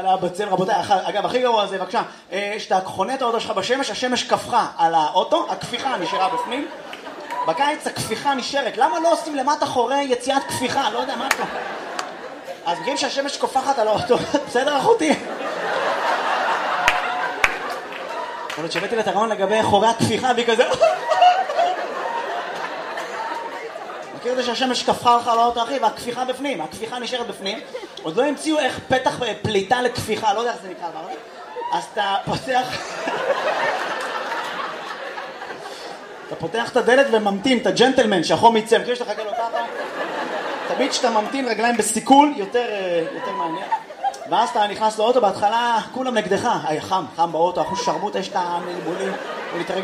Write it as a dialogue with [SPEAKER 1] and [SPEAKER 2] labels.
[SPEAKER 1] היה בצל, רבותיי. אגב, הכי גרוע זה, בבקשה, שאתה חונה את האוטו שלך בשמש, השמש קפחה על האוטו, הכפיחה נשארה בפנים. בקיץ הכפיחה נשארת. למה לא עושים למטה חורי יציאת כפיחה? לא יודע מה אתה. אז בגלל שהשמש קופחת על האוטו, בסדר אחותי? יכול להיות שהבאתי לתרעון לגבי חורי הכפיחה והיא כזה... מכיר את זה שהשמש קפחה לך על האוטו אחי והכפיחה בפנים, הכפיחה נשארת בפנים. עוד לא המציאו איך פתח פליטה לכפיחה, לא יודע איך זה נקרא דבר. אז אתה פותח את הדלת וממתין, את הג'נטלמן שהחום יצא, מכיר שאתה חכה לו ככה? תמיד שאתה ממתין רגליים בסיכול, יותר מעניין. ואז אתה נכנס לאוטו, בהתחלה כולם נגדך. חם באוטו, אחוז שרמוט, יש את המלבולים.